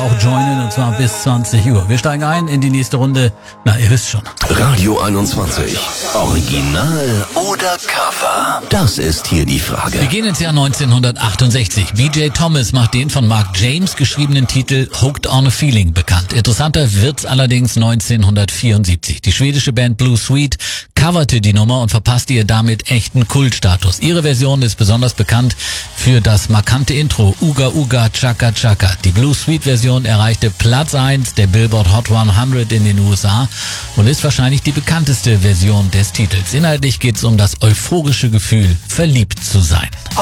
Auch joinen, und zwar bis 20 Uhr. Wir steigen ein in die nächste Runde. Na, ihr wisst schon. Radio 21. Original oder Cover? Das ist hier die Frage. Wir gehen ins Jahr 1968. BJ Thomas macht den von Mark James geschriebenen Titel Hooked on a Feeling bekannt. Interessanter wird's allerdings 1974. Die schwedische Band Blue Sweet coverte die Nummer und verpasste ihr damit echten Kultstatus. Ihre Version ist besonders bekannt für das markante Intro Uga Uga Chaka Chaka. Die Blue Sweet Version erreichte Platz 1 der Billboard Hot 100 in den USA und ist wahrscheinlich die bekannteste Version des Titels. Inhaltlich geht's um das euphorische Gefühl, verliebt zu sein.